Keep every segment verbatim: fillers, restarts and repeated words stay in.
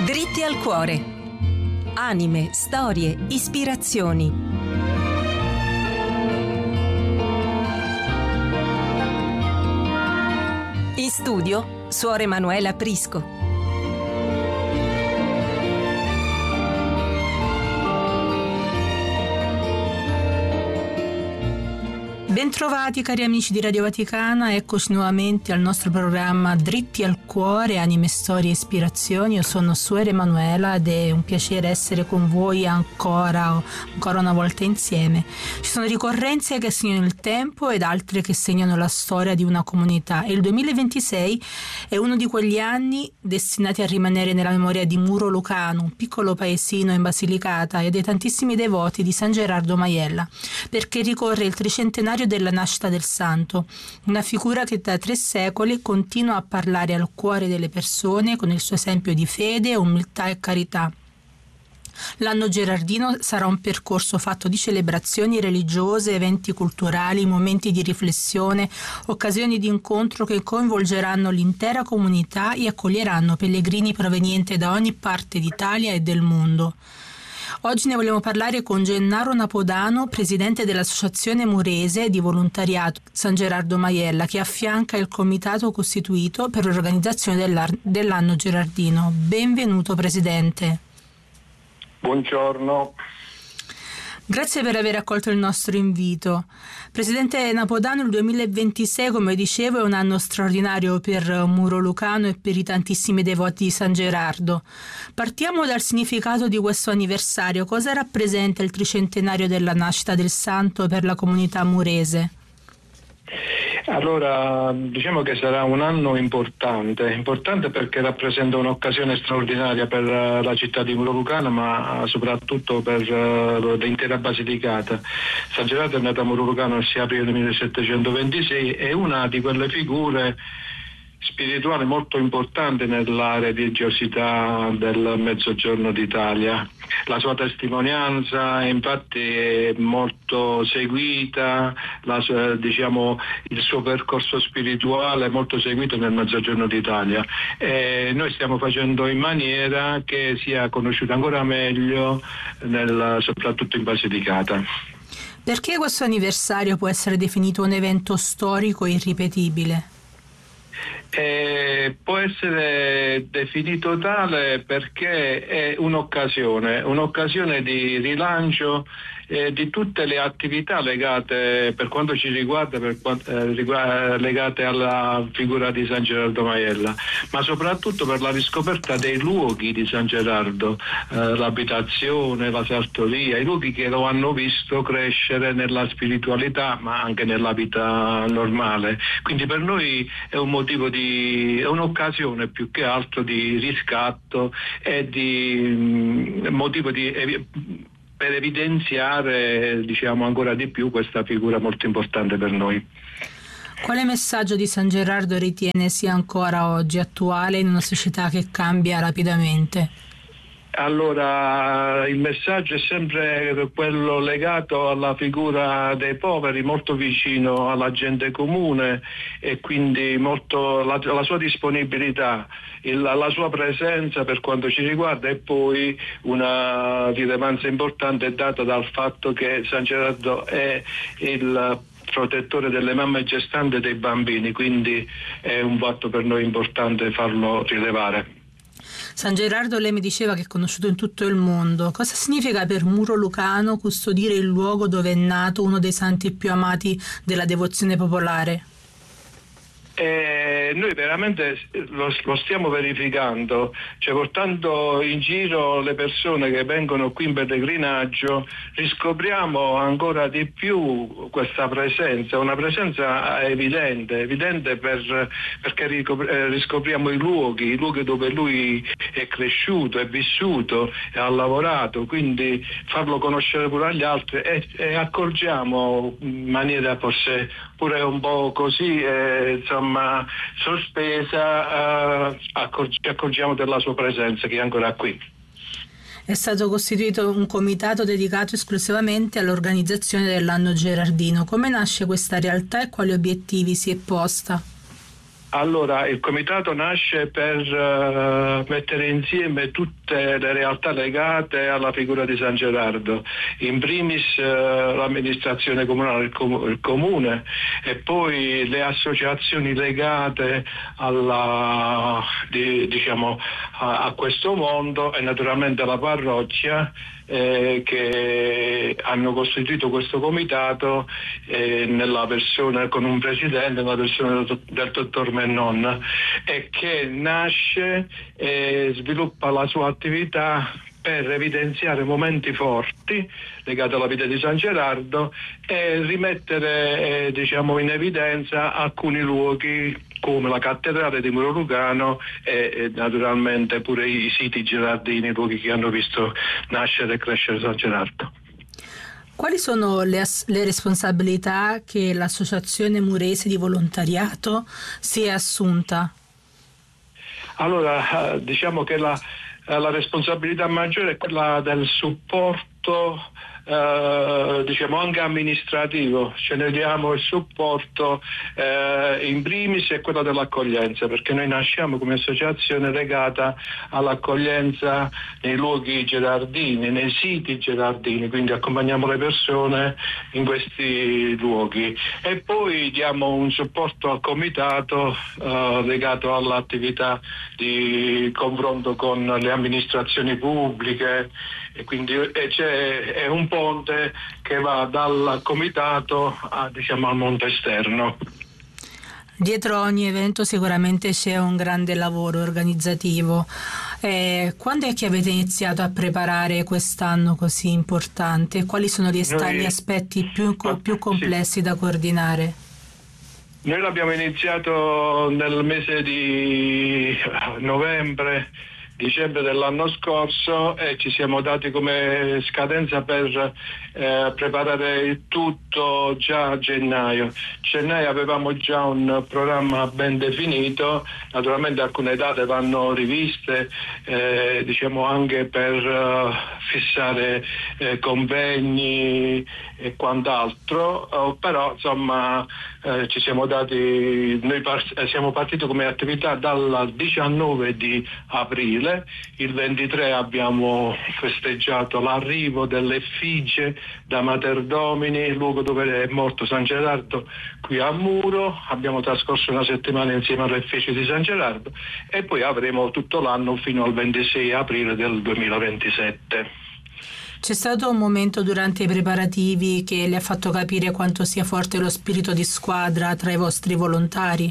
Dritti al cuore. Anime, storie, ispirazioni. In studio, Suor Emanuela Prisco. Bentrovati cari amici di Radio Vaticana, eccoci nuovamente al nostro programma Dritti al cuore, anime, storie e ispirazioni. Io sono Suor Emanuela ed è un piacere essere con voi ancora, ancora una volta insieme. Ci sono ricorrenze che segnano il tempo ed altre che segnano la storia di una comunità e il duemilaventisei è uno di quegli anni destinati a rimanere nella memoria di Muro Lucano, un piccolo paesino in Basilicata, e dei tantissimi devoti di San Gerardo Majella, perché ricorre il tricentenario della nascita del santo, una figura che da tre secoli continua a parlare al cuore delle persone con il suo esempio di fede, umiltà e carità. L'anno gerardino sarà un percorso fatto di celebrazioni religiose, eventi culturali, momenti di riflessione, occasioni di incontro che coinvolgeranno l'intera comunità e accoglieranno pellegrini provenienti da ogni parte d'Italia e del mondo. Oggi ne vogliamo parlare con Gennaro Napodano, presidente dell'Associazione Murese di Volontariato San Gerardo Majella, che affianca il comitato costituito per l'organizzazione dell'anno gerardino. Benvenuto, presidente. Buongiorno. Grazie per aver accolto il nostro invito. Presidente Napodano, il duemilaventisei, come dicevo, è un anno straordinario per Muro Lucano e per i tantissimi devoti di San Gerardo. Partiamo dal significato di questo anniversario. Cosa rappresenta il tricentenario della nascita del santo per la comunità murese? Allora, diciamo che sarà un anno importante, importante perché rappresenta un'occasione straordinaria per la città di Muro Lucano, ma soprattutto per l'intera Basilicata. San Gerardo è nato a Muro Lucano il sei aprile millesettecentoventisei, è una di quelle figure spirituale molto importante nella religiosità del Mezzogiorno d'Italia. La sua testimonianza infatti è molto seguita, la sua, diciamo, il suo percorso spirituale è molto seguito nel Mezzogiorno d'Italia e noi stiamo facendo in maniera che sia conosciuta ancora meglio nel, soprattutto in Basilicata. Perché questo anniversario può essere definito un evento storico e irripetibile? Eh, può essere definito tale perché è un'occasione, un'occasione di rilancio eh, di tutte le attività legate, per quanto ci riguarda, per quanto, eh, riguarda legate alla figura di San Gerardo Majella, ma soprattutto per la riscoperta dei luoghi di San Gerardo, eh, l'abitazione, la sartoria, i luoghi che lo hanno visto crescere nella spiritualità ma anche nella vita normale. Quindi per noi è un motivo di, è un'occasione più che altro di riscatto e di mh, motivo di per evidenziare, diciamo, ancora di più questa figura molto importante per noi. Quale messaggio di San Gerardo ritiene sia ancora oggi attuale in una società che cambia rapidamente? Allora, il messaggio è sempre quello legato alla figura dei poveri, molto vicino alla gente comune e quindi molto la, la sua disponibilità, il, la sua presenza per quanto ci riguarda, e poi una rilevanza importante data dal fatto che San Gerardo è il protettore delle mamme gestanti e dei bambini, quindi è un fatto per noi importante farlo rilevare. San Gerardo, lei mi diceva che è conosciuto in tutto il mondo. Cosa significa per Muro Lucano custodire il luogo dove è nato uno dei santi più amati della devozione popolare? Eh, noi veramente lo, lo stiamo verificando, cioè portando in giro le persone che vengono qui in pellegrinaggio riscopriamo ancora di più questa presenza, una presenza evidente, evidente per, perché riscopriamo i luoghi, i luoghi dove lui è cresciuto, è vissuto, e ha lavorato, quindi farlo conoscere pure agli altri e, e accorgiamo in maniera forse pure un po' così, eh, insomma, sospesa, eh, accorg- ci accorgiamo della sua presenza che è ancora qui. È stato costituito un comitato dedicato esclusivamente all'organizzazione dell'anno gerardino. Come nasce questa realtà e quali obiettivi si è posta? Allora, il comitato nasce per uh, mettere insieme tutte le realtà legate alla figura di San Gerardo, in primis uh, l'amministrazione comunale, il, com- il comune, e poi le associazioni legate alla, di, diciamo, a, a questo mondo, e naturalmente la parrocchia, Eh, che hanno costituito questo comitato eh, nella persona, con un presidente, nella persona del, del dottor Mennon, e che nasce e sviluppa la sua attività per evidenziare momenti forti legati alla vita di San Gerardo e rimettere eh, diciamo in evidenza alcuni luoghi come la cattedrale di Muro Lucano e, e naturalmente pure i siti gerardini, luoghi che hanno visto nascere e crescere San Gerardo. Quali sono le, as- le responsabilità che l'Associazione Murese di Volontariato si è assunta? Allora, diciamo che la, la responsabilità maggiore è quella del supporto Uh, diciamo anche amministrativo, ce ne diamo il supporto uh, in primis è quello dell'accoglienza, perché noi nasciamo come associazione legata all'accoglienza nei luoghi gerardini, nei siti gerardini, quindi accompagniamo le persone in questi luoghi, e poi diamo un supporto al comitato uh, legato all'attività di confronto con le amministrazioni pubbliche, e quindi e c'è è un ponte che va dal comitato a, diciamo, al mondo esterno. Dietro ogni evento sicuramente c'è un grande lavoro organizzativo. Eh, quando è che avete iniziato a preparare quest'anno così importante? Quali sono gli, sta- Noi, gli aspetti più, co- più complessi sì. da coordinare? Noi l'abbiamo iniziato nel mese di novembre, dicembre dell'anno scorso, e ci siamo dati come scadenza per eh, preparare il tutto già a gennaio. Gennaio avevamo già un programma ben definito, naturalmente alcune date vanno riviste, eh, diciamo anche per uh, fissare eh, convegni e quant'altro, oh, però insomma eh, ci siamo dati, noi par- siamo partiti come attività dal diciannove di aprile. Il ventitré abbiamo festeggiato l'arrivo dell'effigie da Mater Domini, luogo dove è morto San Gerardo, qui a Muro. Abbiamo trascorso una settimana insieme all'effigie di San Gerardo, e poi avremo tutto l'anno fino al ventisei aprile del duemilaventisette. C'è stato un momento durante i preparativi che le ha fatto capire quanto sia forte lo spirito di squadra tra i vostri volontari?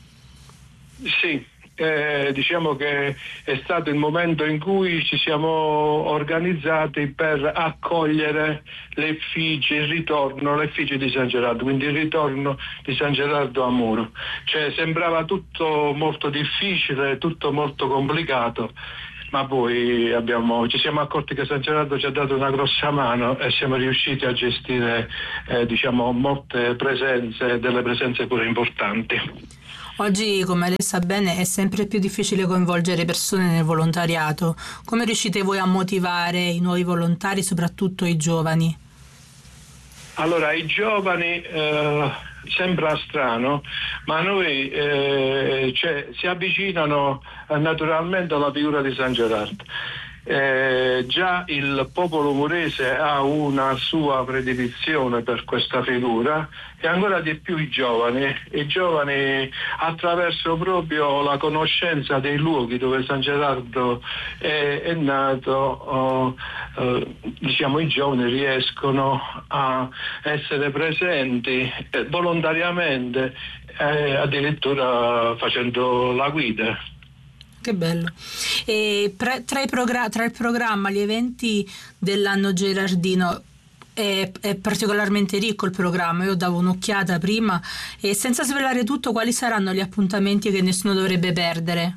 Sì. Eh, diciamo che è stato il momento in cui ci siamo organizzati per accogliere l'effigie, il ritorno, l'effigie di San Gerardo, quindi il ritorno di San Gerardo a Muro. Cioè sembrava tutto molto difficile, tutto molto complicato, ma poi abbiamo, ci siamo accorti che San Gerardo ci ha dato una grossa mano e siamo riusciti a gestire eh, diciamo molte presenze, delle presenze pure importanti. Oggi, come lei sa bene, è sempre più difficile coinvolgere persone nel volontariato. Come riuscite voi a motivare i nuovi volontari, soprattutto i giovani? Allora, i giovani, eh, sembra strano, ma noi eh, cioè, si avvicinano eh, naturalmente alla figura di San Gerardo. Eh, già il popolo murese ha una sua predilizione per questa figura, e ancora di più i giovani, i giovani attraverso proprio la conoscenza dei luoghi dove San Gerardo è, è nato, oh, eh, diciamo i giovani riescono a essere presenti eh, volontariamente, eh, addirittura facendo la guida. Che bello. E tra, tra, i progra- tra il programma, gli eventi dell'anno gerardino, è, è particolarmente ricco il programma. Io davo un'occhiata prima, e senza svelare tutto, quali saranno gli appuntamenti che nessuno dovrebbe perdere?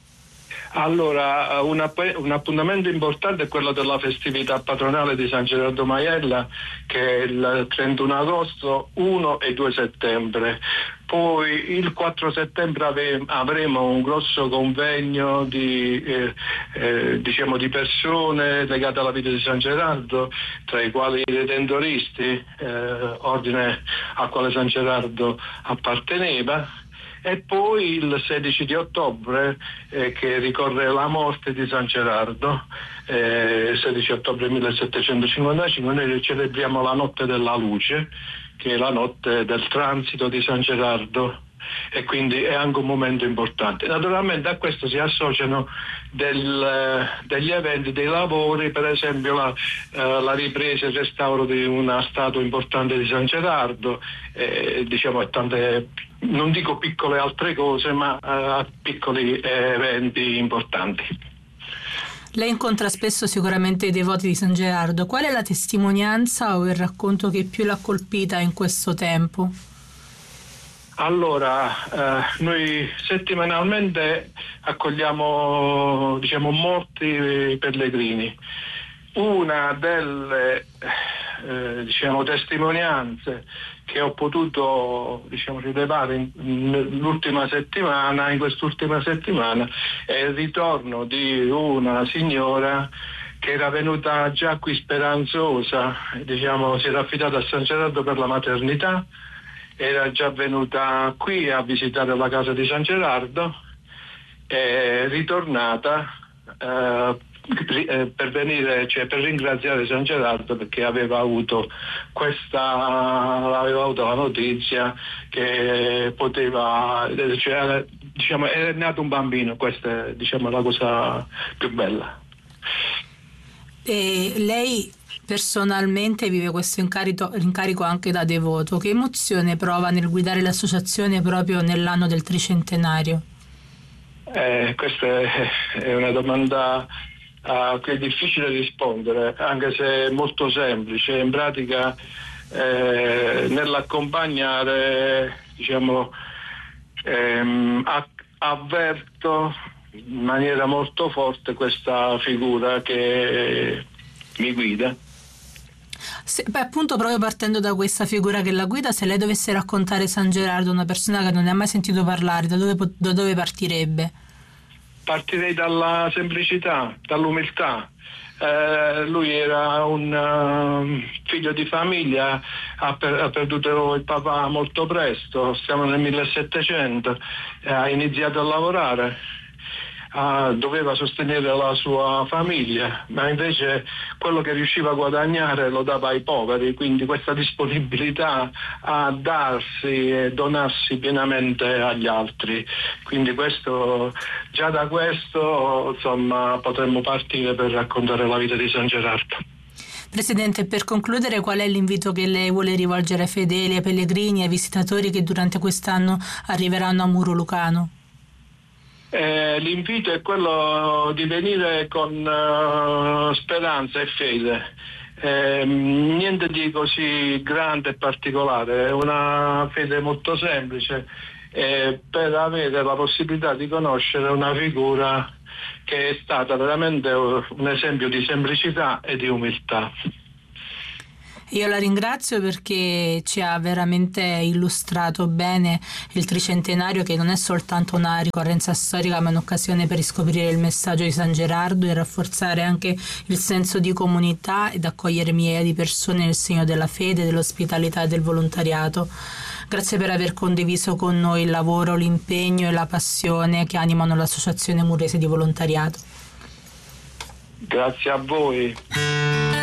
Allora, un, app- un appuntamento importante è quello della festività patronale di San Gerardo Maiella, che è il trentuno agosto, primo e due settembre. Poi il quattro settembre ave- avremo un grosso convegno di, eh, eh, diciamo di persone legate alla vita di San Gerardo, tra i quali i Redentoristi, eh, ordine al quale San Gerardo apparteneva. E poi il sedici di ottobre eh, che ricorre la morte di San Gerardo, eh, sedici ottobre millesettecentocinquantacinque, noi celebriamo la notte della luce, che è la notte del transito di San Gerardo, e quindi è anche un momento importante. Naturalmente a questo si associano del, degli eventi, dei lavori, per esempio la, eh, la ripresa e il restauro di una statua importante di San Gerardo, eh, diciamo, e tante, non dico piccole altre cose, ma eh, piccoli eventi importanti. Lei incontra spesso sicuramente i devoti di San Gerardo. Qual è la testimonianza o il racconto che più l'ha colpita in questo tempo? Allora, eh, noi settimanalmente accogliamo, diciamo, molti pellegrini. Una delle eh, diciamo, testimonianze che ho potuto, diciamo, rilevare in, in, l'ultima settimana, in quest'ultima settimana, è il ritorno di una signora che era venuta già qui speranzosa, diciamo, si era affidata a San Gerardo per la maternità. Era già venuta qui a visitare la casa di San Gerardo, è ritornata eh, per venire, cioè per ringraziare San Gerardo perché aveva avuto questa, aveva avuto la notizia che poteva, cioè, diciamo, è nato un bambino. Questa è, diciamo, la cosa più bella. E lei personalmente vive questo incarico, incarico anche da devoto. Che emozione prova nel guidare l'associazione proprio nell'anno del tricentenario? Eh, questa è, è una domanda a cui è difficile rispondere, anche se è molto semplice. In pratica, eh, nell'accompagnare, diciamo, ehm, avverto in maniera molto forte questa figura che mi guida. Se, beh, appunto, proprio partendo da questa figura che la guida, se lei dovesse raccontare San Gerardo a una persona che non ne ha mai sentito parlare, da dove, da dove partirebbe? Partirei dalla semplicità, dall'umiltà. Eh, lui era un uh, figlio di famiglia, ha, per, ha perduto il papà molto presto, siamo nel millesettecento, eh, ha iniziato a lavorare. Uh, doveva sostenere la sua famiglia, ma invece quello che riusciva a guadagnare lo dava ai poveri, quindi questa disponibilità a darsi e donarsi pienamente agli altri. Quindi questo, già da questo, insomma, potremmo partire per raccontare la vita di San Gerardo. Presidente, per concludere, qual è l'invito che lei vuole rivolgere ai fedeli, ai pellegrini, ai visitatori che durante quest'anno arriveranno a Muro Lucano? Eh, l'invito è quello di venire con uh, speranza e fede, eh, niente di così grande e particolare, è una fede molto semplice, eh, per avere la possibilità di conoscere una figura che è stata veramente un esempio di semplicità e di umiltà. Io la ringrazio perché ci ha veramente illustrato bene il tricentenario, che non è soltanto una ricorrenza storica ma un'occasione per riscoprire il messaggio di San Gerardo e rafforzare anche il senso di comunità ed accogliere migliaia di persone nel segno della fede, dell'ospitalità e del volontariato. Grazie per aver condiviso con noi il lavoro, l'impegno e la passione che animano l'Associazione Murese di Volontariato. Grazie a voi.